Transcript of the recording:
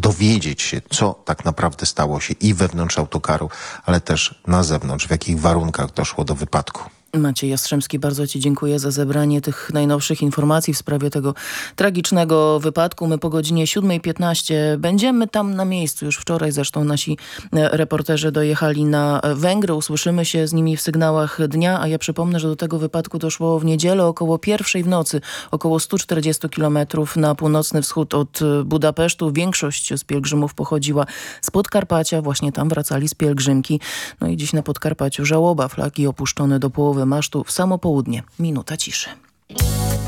dowiedzieć się, co tak naprawdę stało się i wewnątrz autokaru, ale też na zewnątrz, w jakich warunkach doszło do wypadku. Maciej Jastrzębski, bardzo Ci dziękuję za zebranie tych najnowszych informacji w sprawie tego tragicznego wypadku. My po godzinie 7:15 będziemy tam na miejscu. Już wczoraj zresztą nasi reporterzy dojechali na Węgry. Usłyszymy się z nimi w sygnałach dnia, a ja przypomnę, że do tego wypadku doszło w niedzielę około 1:00 w nocy, około 140 km na północny wschód od Budapesztu. Większość z pielgrzymów pochodziła z Podkarpacia. Właśnie tam wracali z pielgrzymki. No i dziś na Podkarpaciu żałoba, flagi opuszczone do połowy masztu. W samo południe minuta ciszy.